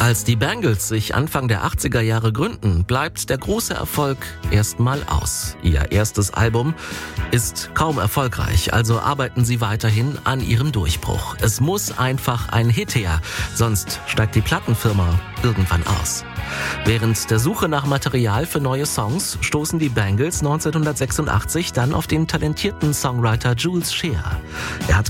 Als die Bangles sich Anfang der 80er Jahre gründen, bleibt der große Erfolg erstmal aus. Ihr erstes Album ist kaum erfolgreich, also arbeiten sie weiterhin an ihrem Durchbruch. Es muss einfach ein Hit her, sonst steigt die Plattenfirma irgendwann aus. Während der Suche nach Material für neue Songs stoßen die Bangles 1986 dann auf den talentierten Songwriter Jules Shear. Er hat